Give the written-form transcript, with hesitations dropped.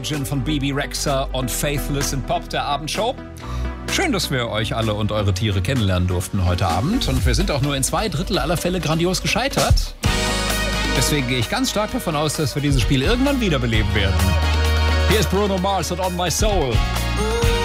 Religion von Bebe Rexha und Faithless in Pop, der Abendshow. Schön, dass wir euch alle und eure Tiere kennenlernen durften heute Abend. Und wir sind auch nur in 2/3 aller Fälle grandios gescheitert. Deswegen gehe ich ganz stark davon aus, dass wir dieses Spiel irgendwann wiederbeleben werden. Hier ist Bruno Mars und On My Soul.